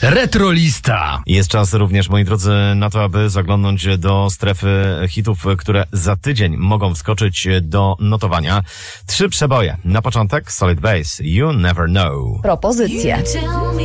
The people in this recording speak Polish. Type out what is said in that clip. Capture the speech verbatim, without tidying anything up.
Retrolista. Jest czas również, moi drodzy, na to, aby zaglądnąć do strefy hitów, które za tydzień mogą wskoczyć do notowania. Trzy przeboje. Na początek Solid Bass, You Never Know. Propozycje.